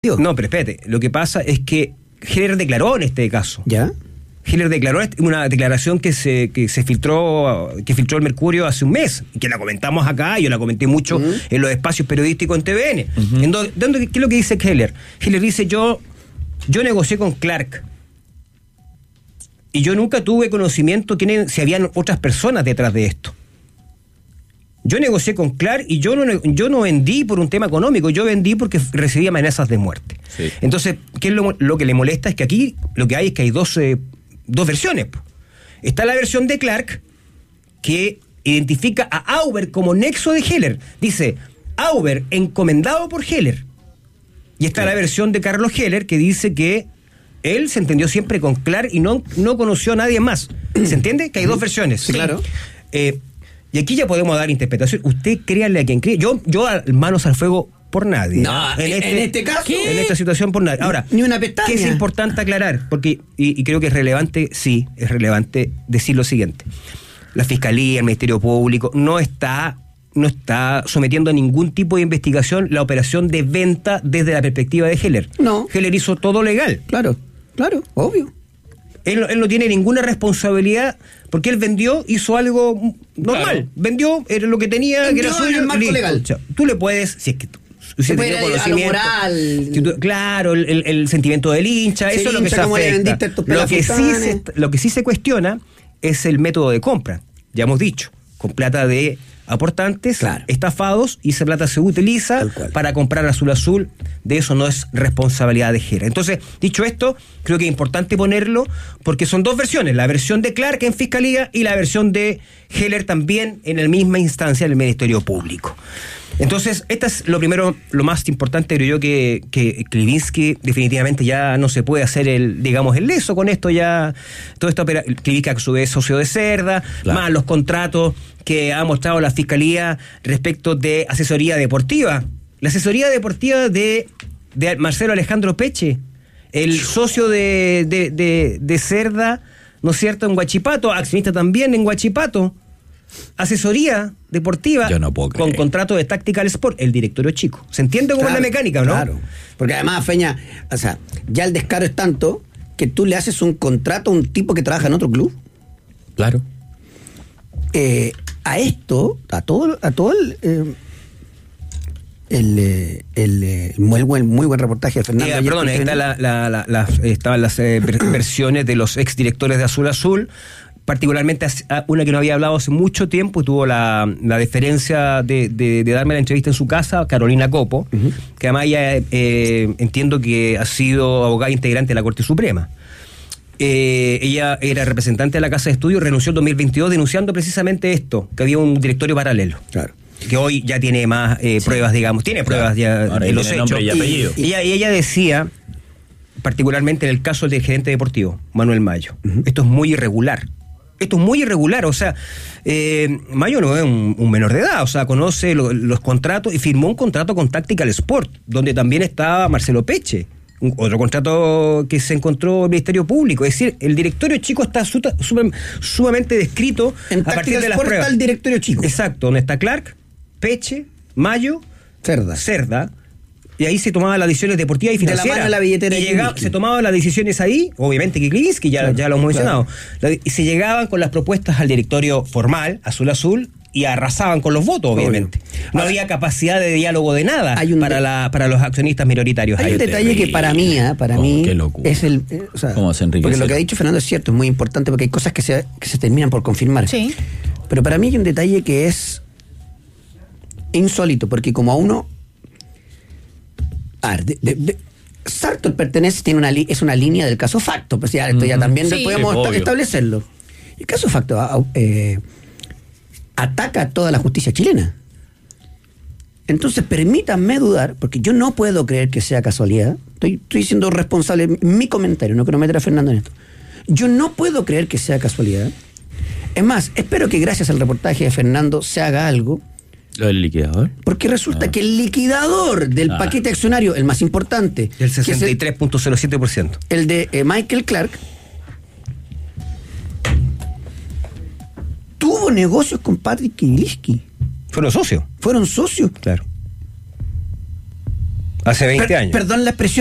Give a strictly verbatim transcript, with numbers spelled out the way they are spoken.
No, pero espérate, lo que pasa es que Heller declaró en este caso. ¿Ya? Heller declaró una declaración que se que se filtró que filtró el Mercurio hace un mes, que la comentamos acá, yo la comenté mucho uh-huh. en los espacios periodísticos en T V N. Uh-huh. En donde, donde, ¿qué es lo que dice Heller? Heller dice, yo, yo negocié con Clark y yo nunca tuve conocimiento quiénes, si habían otras personas detrás de esto. Yo negocié con Clark y yo no, yo no vendí por un tema económico, yo vendí porque recibí amenazas de muerte. Sí. Entonces, ¿qué es lo, lo que le molesta? Es que aquí lo que hay es que hay dos, eh, dos versiones. Está la versión de Clark, que identifica a Auber como nexo de Heller. Dice, Auber encomendado por Heller. Y está sí. la versión de Carlos Heller, que dice que él se entendió siempre con Clark y no, no conoció a nadie más. ¿Se entiende? Que hay dos versiones. Sí, claro. Eh, Y aquí ya podemos dar interpretación. Usted créanle a quien cree. Yo, yo manos al fuego por nadie. No, en este, en este caso. ¿Qué? En esta situación por nadie. Ahora, ni una pestaña. ¿qué es importante aclarar? Porque, y, y creo que es relevante, sí, es relevante decir lo siguiente. La Fiscalía, el Ministerio Público, no está, no está sometiendo a ningún tipo de investigación la operación de venta desde la perspectiva de Heller. No. Heller hizo todo legal. Claro, claro, obvio. Él, él no tiene ninguna responsabilidad porque él vendió, hizo algo normal. Claro. Vendió, era lo que tenía, vendió que era suyo. En el marco legal. O sea, tú le puedes, si es que tú, si se puede ir a lo moral. Si tú, claro, el, el, el sentimiento del hincha, sí, eso es lo que se afecta. Lo que, sí se, lo que sí se cuestiona es el método de compra. Ya hemos dicho, con plata de aportantes, claro. estafados, y esa plata se utiliza para comprar Azul Azul. De eso no es responsabilidad de Heller. Entonces, dicho esto, creo que es importante ponerlo porque son dos versiones, la versión de Clark en Fiscalía y la versión de Heller también en la misma instancia del Ministerio Público. Entonces, esta es lo primero, lo más importante, creo yo, que, que Klivinsky definitivamente ya no se puede hacer el, digamos, el leso con esto ya, toda esta operación. Klivinsky a su vez socio de Cerda, claro. más los contratos que ha mostrado la Fiscalía respecto de asesoría deportiva. La asesoría deportiva de, de Marcelo Alejandro Peche, el socio de, de, de, de Cerda, ¿no es cierto?, en Huachipato, accionista también en Huachipato. Asesoría deportiva no con contrato de Tactical Sport, el directorio chico. ¿Se entiende cómo claro, es la mecánica, no? Claro, porque además, Feña, o sea, ya el descaro es tanto que tú le haces un contrato a un tipo que trabaja en otro club. Claro. Eh, a esto, a todo, a todo el... Eh, El, el, el, el muy, buen, muy buen reportaje de Fernando. Sí, perdón, está la, la, la, la, estaban las eh, versiones de los exdirectores de Azul Azul, particularmente una que no había hablado hace mucho tiempo y tuvo la, la deferencia de, de, de darme la entrevista en su casa, Carolina Copo, uh-huh. que además ya eh, entiendo que ha sido abogada integrante de la Corte Suprema. Eh, ella era representante de la Casa de Estudios, renunció en dos mil veintidós denunciando precisamente esto, que había un directorio paralelo. Claro. Que hoy ya tiene más eh, sí. pruebas, digamos, tiene pruebas claro. ya Ahora de los hechos. Y, y, y, ella, y ella decía, particularmente en el caso del gerente deportivo, Manuel Mayo, uh-huh. esto es muy irregular. Esto es muy irregular, o sea, eh, Mayo no es un, un menor de edad, o sea, conoce lo, los contratos y firmó un contrato con Tactical Sport, donde también estaba Marcelo Peche, un, otro contrato que se encontró el Ministerio Público. Es decir, el directorio chico está su, su, sumamente descrito en a partir de las pruebas. Está el directorio chico. Exacto, donde está Clark, Peche, Mayo, Cerda. Cerda, y ahí se tomaban las decisiones deportivas y financieras. De la mano de la billetera y llegaba, se tomaban las decisiones ahí, obviamente que Klivinsky, ya, claro, ya lo hemos mencionado, claro. y se llegaban con las propuestas al directorio formal, Azul Azul, y arrasaban con los votos, obviamente. Obvio. No Ahora, había capacidad de diálogo de nada para, de... la, para los accionistas minoritarios. Hay ahí. un detalle que para mí, ¿eh? para oh, mí es el... Eh, o sea, ¿Cómo se enriquece? Porque lo que ha dicho Fernando es cierto, es muy importante, porque hay cosas que se, que se terminan por confirmar. Sí. Pero para mí hay un detalle que es insólito, porque como a uno... A ver, de, de, de, Sartor pertenece, tiene una li, es una línea del caso Facto, pues ya, esto ya también sí. podemos sí, establecerlo. El caso Facto eh, ataca a toda la justicia chilena. Entonces permítanme dudar, porque yo no puedo creer que sea casualidad, estoy, estoy siendo responsable, mi comentario, no quiero meter a Fernando en esto. Yo no puedo creer que sea casualidad. Es más, espero que gracias al reportaje de Fernando se haga algo. ¿Lo del liquidador? Porque resulta ah. que el liquidador del ah. paquete accionario, el más importante, el sesenta y tres punto cero siete por ciento, el de eh, Michael Clark, tuvo negocios con Patrick Klivinsky. Fueron socios. Fueron socios. Claro. Hace veinte años. Perdón la expresión.